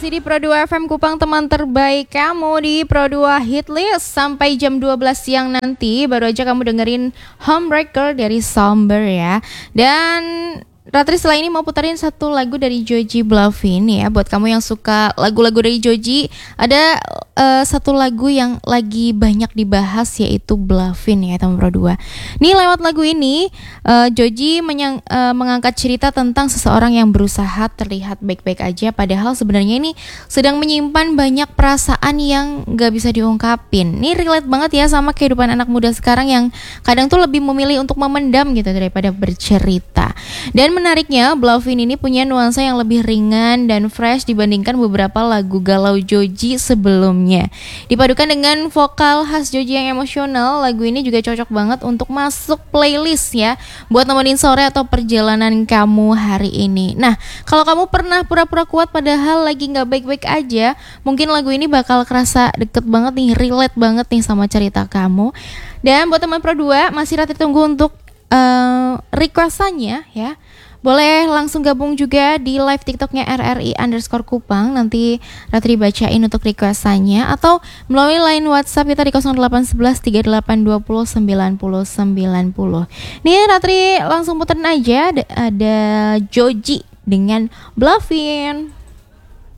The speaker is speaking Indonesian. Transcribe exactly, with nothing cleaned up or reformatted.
Masih di Pro dua F M Kupang, teman terbaik kamu di Pro dua Hit List. Sampai jam dua belas siang nanti baru aja kamu dengerin Homebreaker dari Somber ya. Dan Ratri setelah ini mau putarin satu lagu dari Joji Blavin ya. Buat kamu yang suka lagu-lagu dari Joji, ada uh, satu lagu yang lagi banyak dibahas yaitu Blavin ya teman Pro dua. Nih lewat lagu ini uh, Joji menyang, uh, mengangkat cerita tentang seseorang yang berusaha terlihat baik-baik aja, padahal sebenarnya ini sedang menyimpan banyak perasaan yang gak bisa diungkapin. Nih relate banget ya sama kehidupan anak muda sekarang yang kadang tuh lebih memilih untuk memendam gitu daripada bercerita. Dan menariknya, Blavin ini punya nuansa yang lebih ringan dan fresh dibandingkan beberapa lagu galau Joji sebelumnya. Dipadukan dengan vokal khas Joji yang emosional, lagu ini juga cocok banget untuk masuk playlist ya, buat nemenin sore atau perjalanan kamu hari ini. Nah, kalau kamu pernah pura-pura kuat padahal lagi gak baik-baik aja, mungkin lagu ini bakal kerasa deket banget nih, relate banget nih sama cerita kamu. Dan buat teman Pro dua, masih Ratri tunggu untuk uh, requestannya ya. Boleh langsung gabung juga di live TikToknya R R I underscore Kupang. Nanti Ratri bacain untuk requestannya, atau melalui line WhatsApp kita di nol delapan satu satu tiga delapan dua nol sembilan nol sembilan nol. Nih Ratri langsung puterin aja, ada, ada Joji dengan Blavin.